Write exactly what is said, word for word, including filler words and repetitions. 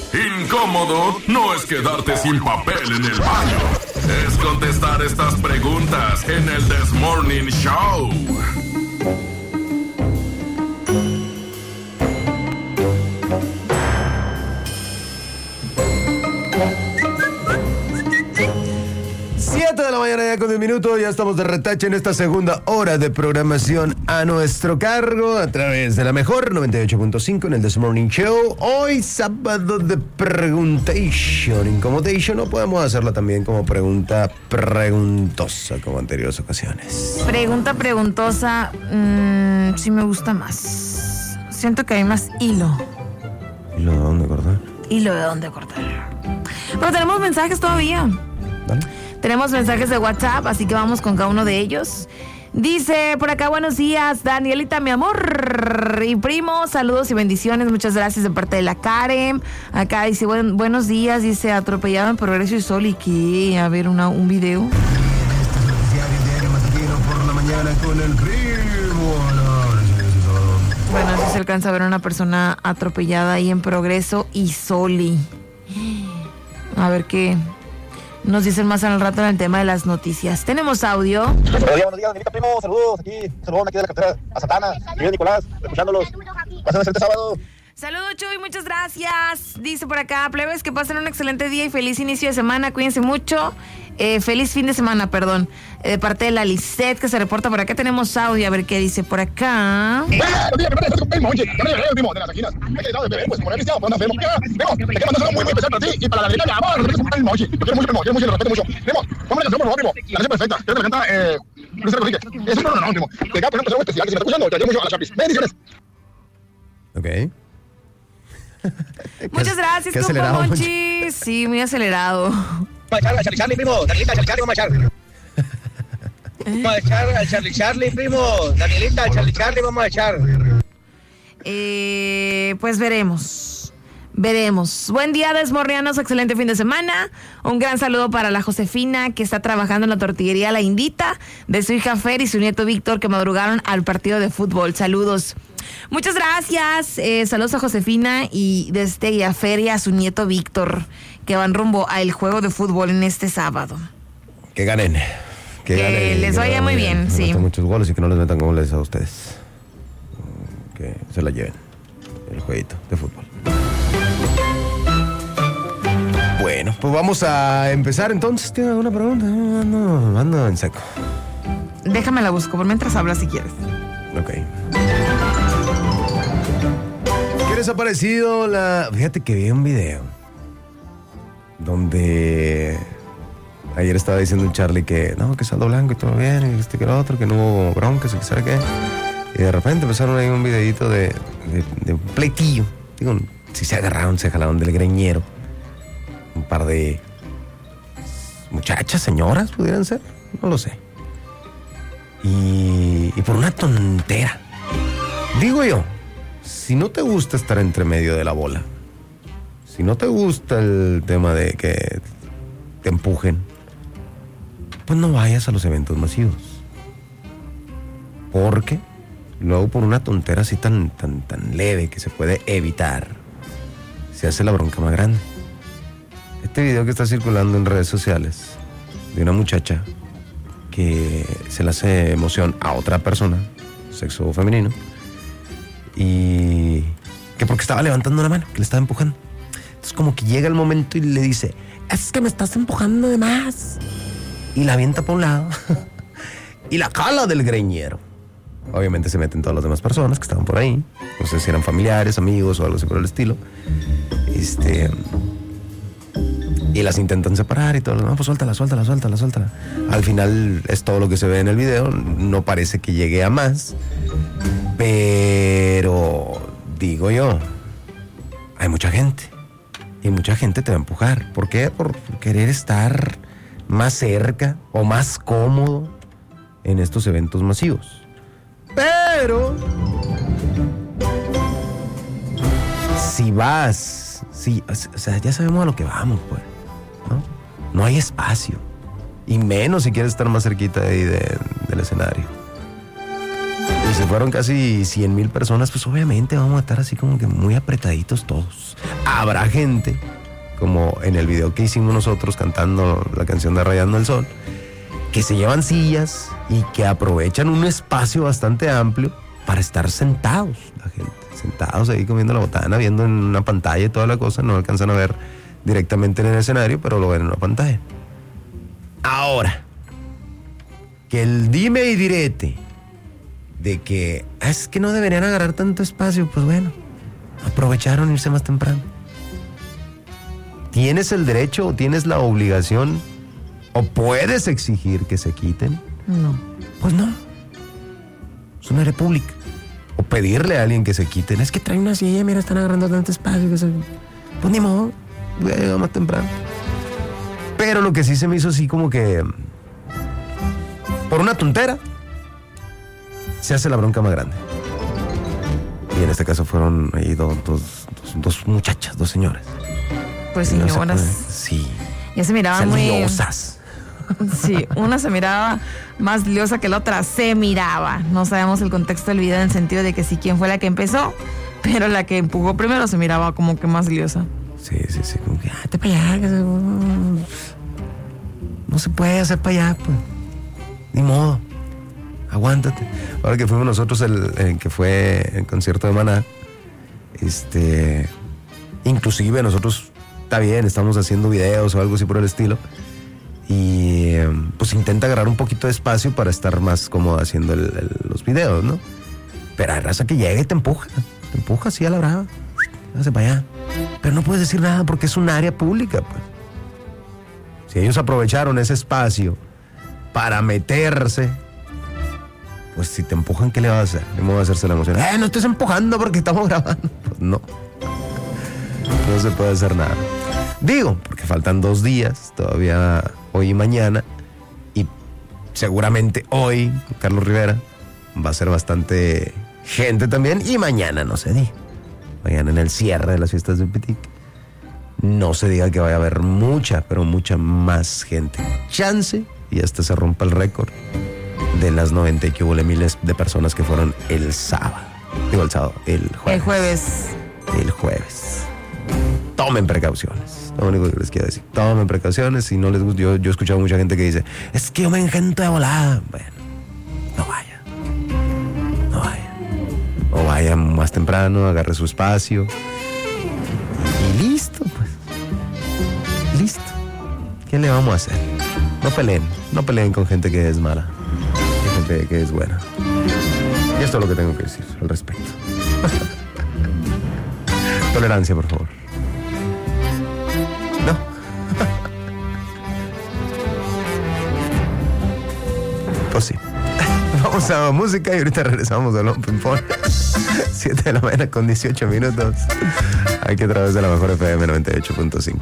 Incómodo no es quedarte sin papel en el baño. Es contestar estas preguntas en el This Morning Show. siete de la mañana ya con diez minutos, ya estamos de retache en esta segunda hora de programación a nuestro cargo a través de la mejor noventa y ocho punto cinco en el This Morning Show. Hoy sábado de preguntation, incomodation, no podemos hacerla también como pregunta preguntosa como anteriores ocasiones. Pregunta preguntosa, mmm, sí me gusta más. Siento que hay más hilo. ¿Hilo de dónde cortar? Hilo de dónde cortar. Pero tenemos mensajes todavía. Dale. Tenemos mensajes de WhatsApp, así que vamos con cada uno de ellos. Dice por acá, buenos días, Danielita, mi amor y primo, saludos y bendiciones, muchas gracias de parte de la Karen. Acá dice, buen, buenos días, dice, atropellado en Progreso y Sol, y que, a ver, una, un video. Este es el diario, diario matutino por la mañana con el primo. Bueno, así se alcanza a ver a una persona atropellada ahí en Progreso y Soli. A ver qué nos dicen más al rato en el tema de las noticias. Tenemos audio. Buenos días, buenos días, Danielita, primo, saludos aquí, saludos aquí de la carretera a Santana, Miguel Nicolás, escuchándolos. Pasen un excelente sábado. Saludos, Chuy, muchas gracias. Dice por acá, plebes, que pasen un excelente día y feliz inicio de semana. Cuídense mucho. Eh, feliz fin de semana, perdón. Eh, de parte de la Lisette, que se reporta por acá. Tenemos audio, a ver qué dice por acá. Buenos días, oye, ya no llegué, primo, de las esquinas. Hay que de beber, pues, poner listado, para una fema. Primo, te quiero mandar un muy, muy especial para ti y para la Danielita, mi amor. Oye, te quiero mucho, primo, quiero mucho, lo respeto mucho. Primo, ponme la canción, por favor, primo. La canción perfecta. Quiero que me canta, eh, Luis Rodríguez. Es un programa, primo. Te acá, por ejemplo, especial, que si me está escuchando, te quiero mucho a la Chapis. Bendiciones. Ok. Muchas gracias, compa Monchis. Sí, muy acelerado. Vamos a echar al Charlie Charlie, primo. Danielita, al Charlie Charlie, vamos a echar. Vamos a echar al Charlie Charlie, primo. Danielita, al Charlie Charlie, vamos a echar. Eh, pues veremos. Veremos. Buen día, desmorrianos. Excelente fin de semana. Un gran saludo para la Josefina, que está trabajando en la tortillería La Indita, de su hija Fer y su nieto Víctor, que madrugaron al partido de fútbol. Saludos. Muchas gracias. Eh, saludos a Josefina y desde y a Fer y a su nieto Víctor, que van rumbo al juego de fútbol en este sábado. Que ganen. Que, que ganen, les vaya muy bien, que sí. metan muchos goles y que no les metan goles a ustedes. Que se la lleven el jueguito de fútbol. Bueno, pues vamos a empezar entonces. ¿Tiene alguna pregunta? Ando, ando en seco. Déjame la busco por mientras hablas si quieres. Ok. ¿Qué les ha parecido la...? Fíjate que vi un video donde ayer estaba diciendo un Charlie que no, que saldo blanco y todo bien, y este que lo otro, que no hubo broncas y que sabe qué. Y de repente empezaron ahí un videito de, de, de un pleitillo. Digo, si se agarraron, se jalaron del greñero. Un par de muchachas, señoras, pudieran ser, no lo sé. Y, y por una tontera. Digo yo, si no te gusta estar entre medio de la bola, si no te gusta el tema de que te empujen, pues no vayas a los eventos masivos. Porque luego por una tontera así tan, tan, tan leve que se puede evitar, se hace la bronca más grande. Este video que está circulando en redes sociales de una muchacha que se le hace emoción a otra persona, sexo femenino, y que porque estaba levantando una mano, que le estaba empujando. Entonces como que llega el momento y le dice, es que me estás empujando de más. Y la avienta por un lado y la jala del greñero. Obviamente se meten todas las demás personas que estaban por ahí. No sé si eran familiares, amigos o algo así por el estilo. Este... Y las intentan separar y todo. No, pues suéltala, suéltala, suéltala, suéltala. Al final es todo lo que se ve en el video. No parece que llegue a más. Pero digo yo, hay mucha gente. Y mucha gente te va a empujar. ¿Por qué? Por querer estar más cerca o más cómodo en estos eventos masivos. Pero si vas, si, o sea, ya sabemos a lo que vamos, pues. ¿No? No hay espacio. Y menos si quieres estar más cerquita ahí de, del escenario. Y se fueron casi cien mil personas, pues obviamente vamos a estar así como que muy apretaditos todos. Habrá gente, como en el video que hicimos nosotros cantando la canción de Rayando el Sol, que se llevan sillas y que aprovechan un espacio bastante amplio para estar sentados, la gente, sentados ahí comiendo la botana, viendo en una pantalla y toda la cosa, no alcanzan a ver directamente en el escenario, pero lo ven en una pantalla. Ahora, que el dime y direte de que es que no deberían agarrar tanto espacio, pues bueno, aprovecharon irse más temprano. ¿Tienes el derecho o tienes la obligación o puedes exigir que se quiten? No. Pues no. Es una república. O pedirle a alguien que se quiten. Es que trae una silla, mira, están agarrando tanto espacio. Que se... Pues ni modo, voy a llegar más temprano. Pero lo que sí se me hizo así como que por una tontera se hace la bronca más grande. Y en este caso fueron ahí dos, dos, dos, dos muchachas, dos señoras. Pues Y no se señoras. puede- sí. Ya se miraban muy. Saliosas. Sí, una se miraba más liosa que la otra, se miraba. No sabemos el contexto del video en el sentido de que sí, quién fue la que empezó, pero la que empujó primero se miraba como que más liosa. Sí, sí, sí. Como que, ah, te para allá. Que se... No se puede hacer para allá, pues. Ni modo. Aguántate. Ahora que fuimos nosotros el, el que fue el concierto de Maná, este, inclusive nosotros, está bien, estamos haciendo videos o algo así por el estilo, y eh, pues intenta agarrar un poquito de espacio para estar más cómodo haciendo el, el, los videos, ¿no? Pero hay raza que llega y te empuja, te empuja así a la brava, hágase para allá. Pero no puedes decir nada porque es un área pública, pues. Si ellos aprovecharon ese espacio para meterse, pues si te empujan, ¿qué le vas a hacer? ¿Cómo va a hacerse la emoción? ¡Eh, no estés empujando porque estamos grabando! Pues no. No se puede hacer nada. Digo, porque faltan dos días, todavía hoy y mañana, y seguramente hoy, Carlos Rivera, va a ser bastante gente también, y mañana no se diga. Mañana en el cierre de las fiestas de Pitic, no se diga que vaya a haber mucha, pero mucha más gente. Chance, y hasta se rompa el récord de las noventa y que hubo miles de personas que fueron el sábado. Digo el sábado, el jueves. El jueves. El jueves. Tomen precauciones. Lo único que les quiero decir. Tomen precauciones. Si no les gusta, yo, yo he escuchado mucha gente que dice, es que yo me engento de volada. Bueno, no vaya. No vaya. O vaya más temprano, agarre su espacio. Y listo, pues. Listo. ¿Qué le vamos a hacer? No peleen. No peleen con gente que es mala. Con gente que es buena. Y esto es lo que tengo que decir al respecto. Tolerancia, por favor. No. Pues sí. Vamos a música y ahorita regresamos a Open Phone. siete de la mañana con dieciocho minutos. Aquí a través de la mejor F M noventa y ocho punto cinco.